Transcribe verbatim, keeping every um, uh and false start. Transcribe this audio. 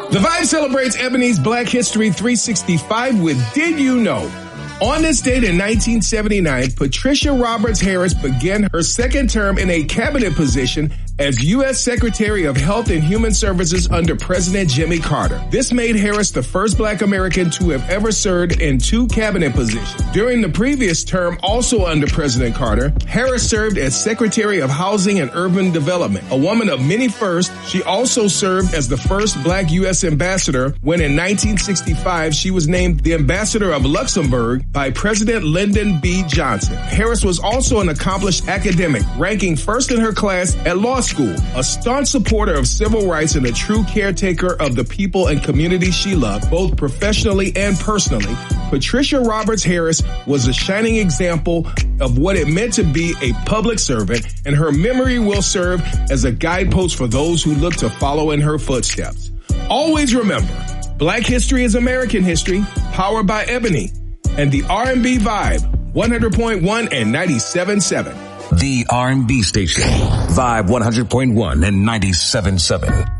The Vibe celebrates Ebony's Black History three sixty-five with Did You Know? On this date in nineteen seventy-nine, Patricia Roberts Harris began her second term in a cabinet position as U S Secretary of Health and Human Services under President Jimmy Carter. This made Harris the first Black American to have ever served in two cabinet positions. During the previous term, also under President Carter, Harris served as Secretary of Housing and Urban Development. A woman of many firsts, she also served as the first Black U S ambassador when in nineteen sixty-five she was named the Ambassador of Luxembourg by President Lyndon B. Johnson. Harris was also an accomplished academic, ranking first in her class at law school, a staunch supporter of civil rights and a true caretaker of the people and communities she loved, both professionally and personally. Patricia Roberts Harris was a shining example of what it meant to be a public servant, and her memory will serve as a guidepost for those who look to follow in her footsteps. Always remember, Black history is American history, powered by Ebony and the R and B Vibe, one hundred point one and ninety-seven point seven. The R and B station, Vibe one hundred point one and ninety-seven point seven.